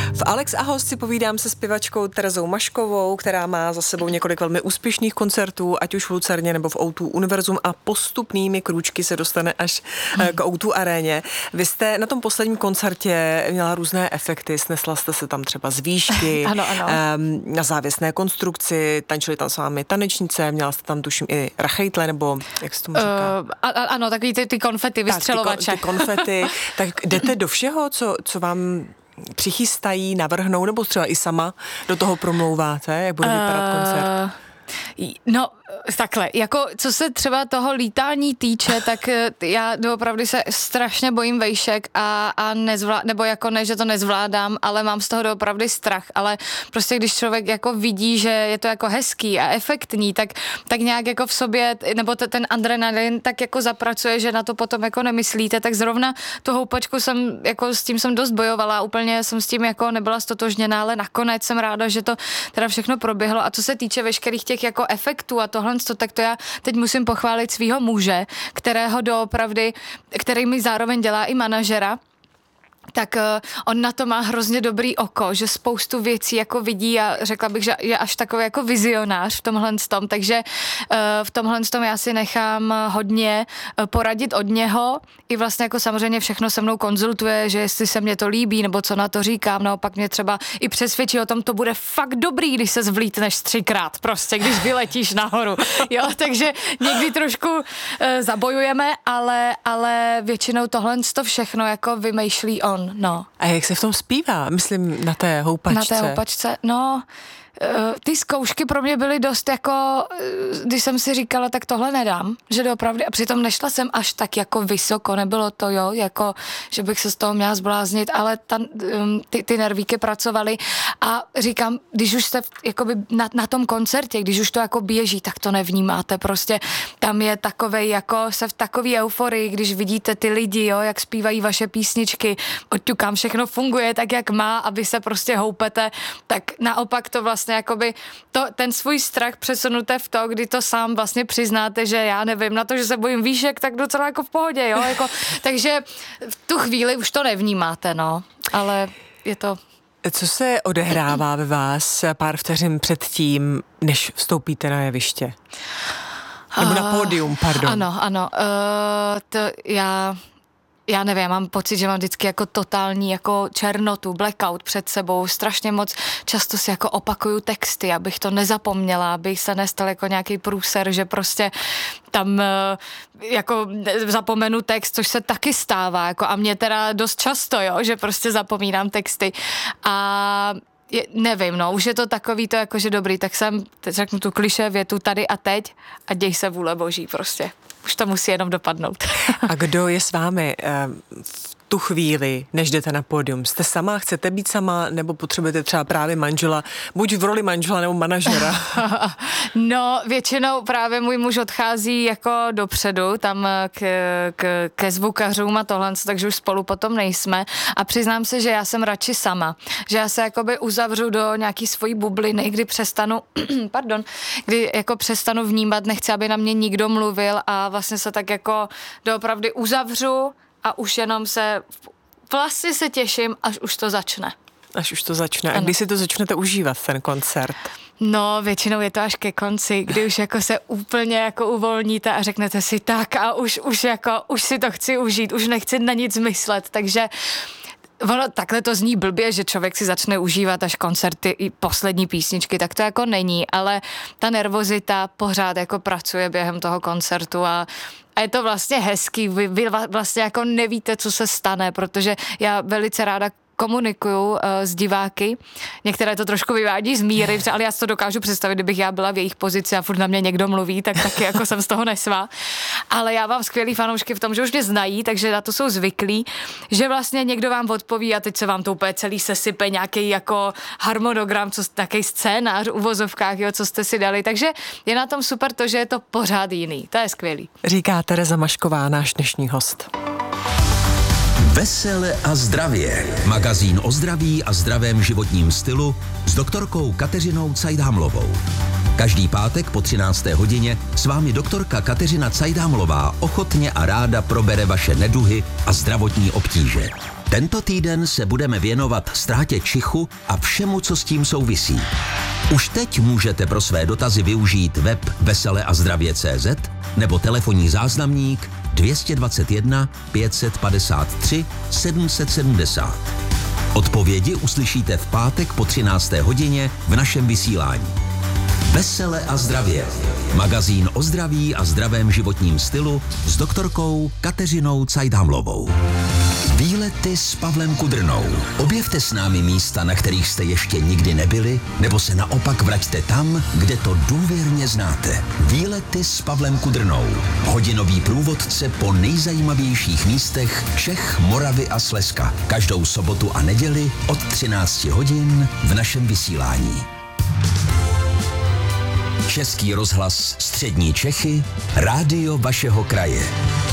V Alex a host si povídám se zpěvačkou Terezou Maškovou, která má za sebou několik velmi úspěšných koncertů, ať už v Lucerně nebo v O2 Univerzum, a postupnými krůčky se dostane až k O2 aréně. Vy jste na tom posledním koncertě měla různé efekty, snesla jste se tam třeba z výšky, ano. Na závěsné konstrukci, tančili tam s vámi tanečnice, měla jste tam tuším i rachejtle, nebo jak se tomu říká? Ano, takový ty konfety, vystřelovače. Ty konfety. Tak jdete do všeho, co vám přichystají, navrhnou, nebo třeba i sama do toho promlouváte, jak bude vypadat koncert? No, takhle, jako co se třeba toho lítání týče, tak já opravdu se strašně bojím vejšek a nebo jako ne, že to nezvládám, ale mám z toho opravdu strach, ale prostě když člověk jako vidí, že je to jako hezký a efektní, tak nějak jako v sobě, nebo ten adrenalin tak jako zapracuje, že na to potom jako nemyslíte, tak zrovna tu houpačku s tím jsem dost bojovala, úplně jsem s tím jako nebyla stotožněná, ale nakonec jsem ráda, že to teda všechno proběhlo. A co se týče veškerých těch jako efektů a tohle, tak to já teď musím pochválit svýho muže, kterého doopravdy, který mi zároveň dělá i manažera, tak on na to má hrozně dobrý oko, že spoustu věcí jako vidí a řekla bych, že je až takový jako vizionář v tomhle tom, takže v tomhle tom já si nechám hodně poradit od něho i vlastně jako samozřejmě všechno se mnou konzultuje, že jestli se mně to líbí nebo co na to říkám, naopak mě třeba i přesvědčí o tom, to bude fakt dobrý, když se zvlítneš 3krát prostě, když vyletíš nahoru, jo, takže někdy trošku zabojujeme, ale většinou tohle to všechno jako vymýšlí on. No. A jak se v tom zpívá? Myslím na té houpačce. Na té houpačce, no, ty zkoušky pro mě byly dost jako, když jsem si říkala, tak tohle nedám, že doopravdy, a přitom nešla jsem až tak jako vysoko, nebylo to, jo, jako, že bych se z toho měla zbláznit, ale ty nervíky pracovaly a říkám, když už jste jakoby na tom koncertě, když už to jako běží, tak to nevnímáte, prostě tam je takovej, jako se v takový euforii, když vidíte ty lidi, jo, jak zpívají vaše písničky, odťukám, všechno funguje tak, jak má, a vy se prostě houpete, tak naopak to vlastně jakoby ten svůj strach přesunuté v to, kdy to sám vlastně přiznáte, že já nevím, na to, že se bojím výšek, tak docela jako v pohodě, jo, jako, takže v tu chvíli už to nevnímáte, no, ale je to... Co se odehrává ve vás pár vteřin před tím, než vstoupíte na jeviště? Nebo na pódium, pardon. Ano, já nevím, já mám pocit, že mám vždycky jako totální jako černotu, blackout před sebou, strašně moc často si jako opakuju texty, abych to nezapomněla, abych se nestal jako nějaký průser, že prostě tam jako zapomenu text, což se taky stává, jako a mě teda dost často, jo, že prostě zapomínám texty a nevím, no, už je to takový to jako, že dobrý, tak jsem, teď řeknu tu klišé větu tady a teď a děj se vůle boží prostě. Už to musí jenom dopadnout. A kdo je s vámi v tu chvíli, než jdete na pódium? Jste sama, chcete být sama, nebo potřebujete třeba právě manžela, buď v roli manžela nebo manažera? No, většinou právě můj muž odchází jako dopředu, tam ke zvukařům a tohle, takže už spolu potom nejsme. A přiznám se, že já jsem radši sama. Že já se jakoby uzavřu do nějaký svojí bubliny, kdy přestanu, kdy jako přestanu vnímat, nechci, aby na mě nikdo mluvil a vlastně se tak jako doopravdy uzavřu a už jenom vlastně se těším, až už to začne. Až už to začne. Ano. A kdy si to začnete užívat, ten koncert? No, většinou je to až ke konci, kdy už jako se úplně jako uvolníte a řeknete si tak a už si to chci užít, už nechci na nic myslet, takže ono takhle to zní blbě, že člověk si začne užívat až koncerty i poslední písničky, tak to jako není, ale ta nervozita pořád jako pracuje během toho koncertu a je to vlastně hezký, vy vlastně jako nevíte, co se stane, protože já velice ráda komunikuju s diváky. Některé to trošku vyvádí z míry, ale já si to dokážu představit, kdybych já byla v jejich pozici a furt na mě někdo mluví, tak taky jako jsem z toho nesvá. Ale já mám skvělý fanoušky v tom, že už mě znají, takže na to jsou zvyklí, že vlastně někdo vám odpoví a teď se vám to úplně celý sesype, nějaký jako harmonogram, nějaký scénář v uvozovkách, jo, co jste si dali. Takže je na tom super to, že je to pořád jiný. To je skvělý. Říká Tereza Mašková, náš dnešní host. Vesele a zdravě. Magazín o zdraví a zdravém životním stylu s doktorkou Kateřinou Cajdámlovou. Každý pátek po 13. hodině s vámi doktorka Kateřina Cajdámlová ochotně a ráda probere vaše neduhy a zdravotní obtíže. Tento týden se budeme věnovat ztrátě čichu a všemu, co s tím souvisí. Už teď můžete pro své dotazy využít web veseleazdravě.cz nebo telefonní záznamník 221 553 770. Odpovědi uslyšíte v pátek po 13. hodině v našem vysílání. Vesele a zdravě. Magazín o zdraví a zdravém životním stylu s doktorkou Kateřinou Cajdhamlovou. Výlety s Pavlem Kudrnou. Objevte s námi místa, na kterých jste ještě nikdy nebyli, nebo se naopak vraťte tam, kde to důvěrně znáte. Výlety s Pavlem Kudrnou. Hodinový průvodce po nejzajímavějších místech Čech, Moravy a Slezska. Každou sobotu a neděli od 13 hodin v našem vysílání. Český rozhlas Střední Čechy, rádio vašeho kraje.